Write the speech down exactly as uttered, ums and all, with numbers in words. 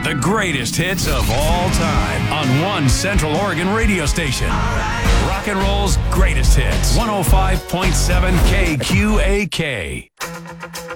The greatest hits of all time on one Central Oregon radio station. Rock and roll's greatest hits. one oh five point seven K Q A K.